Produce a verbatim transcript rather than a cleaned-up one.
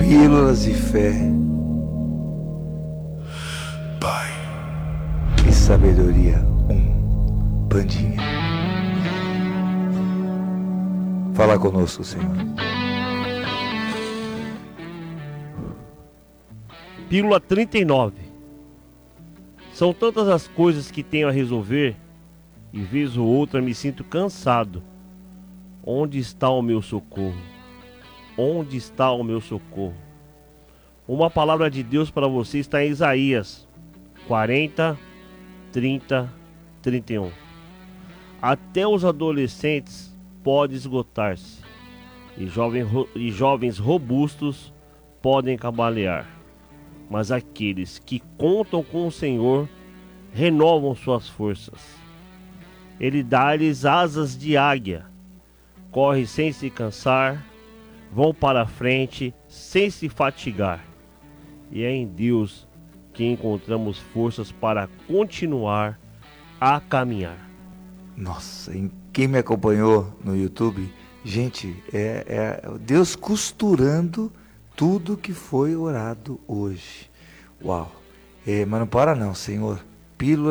Pílulas de fé Pai e sabedoria. Um. Pandinha. Fala conosco, Senhor. Pílula trinta e nove. São tantas as coisas que tenho a resolver, e vez ou outra me sinto cansado. Onde está o meu socorro? Onde está o meu socorro? Uma palavra de Deus para você está em Isaías quarenta, trinta, trinta e um. Até os adolescentes podem esgotar-se, e, jovem, e jovens robustos podem cambalear. Mas aqueles que contam com o Senhor renovam suas forças. Ele dá-lhes asas de águia, correm sem se cansar, vão para a frente sem se fatigar. E é em Deus que encontramos forças para continuar a caminhar. Nossa, em quem me acompanhou no YouTube, gente, é, é Deus costurando tudo que foi orado hoje. Uau! É, mas não para não, Senhor. Pílula